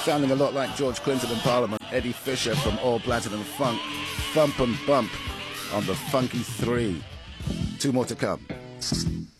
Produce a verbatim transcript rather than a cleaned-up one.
sounding a lot like George Clinton in Parliament, Eddie Fisher from All Platinum Funk, Thump and Bump on the Funky Three. Two more to come.